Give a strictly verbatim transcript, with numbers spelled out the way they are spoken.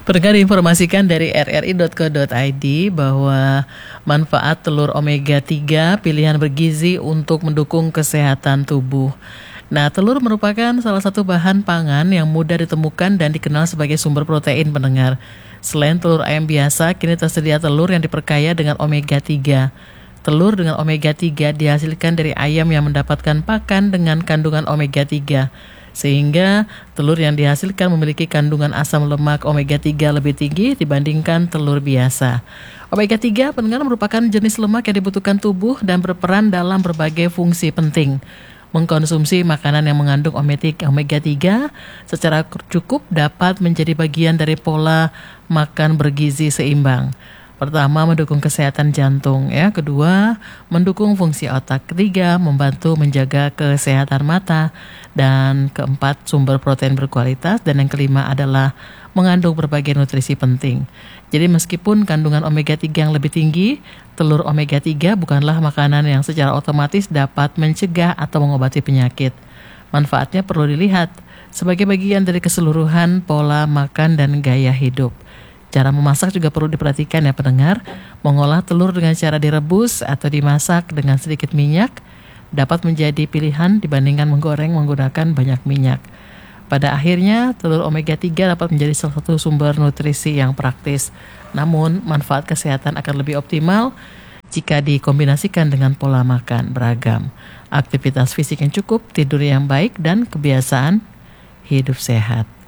Pendengar diinformasikan dari r r i dot co dot i d bahwa manfaat telur omega tiga pilihan bergizi untuk mendukung kesehatan tubuh. Nah, telur merupakan salah satu bahan pangan yang mudah ditemukan dan dikenal sebagai sumber protein, pendengar. Selain telur ayam biasa, kini tersedia telur yang diperkaya dengan omega tiga. Telur dengan omega tiga dihasilkan dari ayam yang mendapatkan pakan dengan kandungan omega tiga. Sehingga telur yang dihasilkan memiliki kandungan asam lemak omega tiga lebih tinggi dibandingkan telur biasa. Omega tiga pendengar merupakan jenis lemak yang dibutuhkan tubuh dan berperan dalam berbagai fungsi penting. Mengkonsumsi makanan yang mengandung omega tiga secara cukup dapat menjadi bagian dari pola makan bergizi seimbang. Pertama, mendukung kesehatan jantung, ya. Kedua, mendukung fungsi otak. Ketiga, membantu menjaga kesehatan mata. Dan keempat, sumber protein berkualitas. Dan yang kelima adalah mengandung berbagai nutrisi penting. Jadi meskipun kandungan omega tiga yang lebih tinggi, telur omega tiga bukanlah makanan yang secara otomatis dapat mencegah atau mengobati penyakit. Manfaatnya perlu dilihat sebagai bagian dari keseluruhan pola makan dan gaya hidup. Cara memasak juga perlu diperhatikan, ya pendengar. Mengolah telur dengan cara direbus atau dimasak dengan sedikit minyak dapat menjadi pilihan dibandingkan menggoreng menggunakan banyak minyak. Pada akhirnya, telur omega tiga dapat menjadi salah satu sumber nutrisi yang praktis. Namun, manfaat kesehatan akan lebih optimal jika dikombinasikan dengan pola makan beragam, aktivitas fisik yang cukup, tidur yang baik, dan kebiasaan hidup sehat.